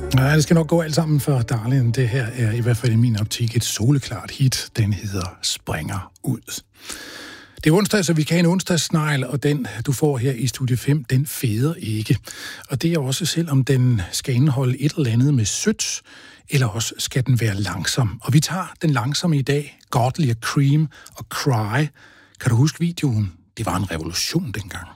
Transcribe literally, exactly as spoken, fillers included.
Nej, det skal nok gå alt sammen for Darlin. Det her er i hvert fald i min optik et soleklart hit. Den hedder Springer ud. Det er onsdag, så vi kan have en onsdagssnegl, og den, du får her i Studie fem, den feder ikke. Og det er også selvom den skal indeholde et eller andet med sødt, eller også skal den være langsom. Og vi tager den langsomme i dag, Godly og Cream og Cry. Kan du huske videoen? Det var en revolution dengang.